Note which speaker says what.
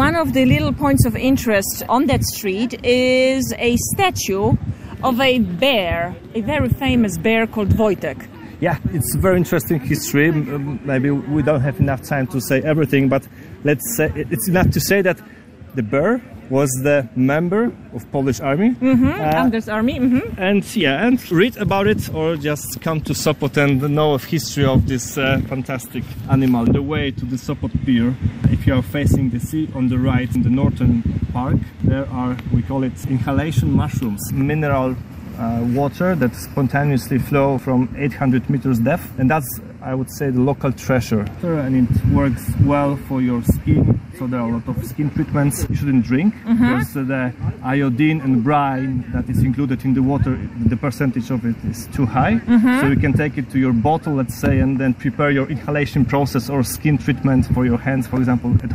Speaker 1: one of the little points of interest on that street is a statue of a bear, a very famous bear called Wojtek.
Speaker 2: Yeah, it's a very interesting history. Maybe we don't have enough time to say everything, but let's say it's enough to say that the bear was the member of Polish army.
Speaker 1: Anders army.
Speaker 2: And read about it or just come to Sopot and know of history of this fantastic animal. The way to the Sopot pier, if you are facing the sea on the right in the northern park, there are, we call it inhalation mushrooms, mineral water that spontaneously flow from 800 meters depth, and that's, I would say, the local treasure, and it works well for your skin. So there are a lot of skin treatments you shouldn't drink because the iodine and brine that is included in the water, the percentage of it is too high. So you can take it to your bottle, let's say, and then prepare your inhalation process or skin treatment for your hands, for example, at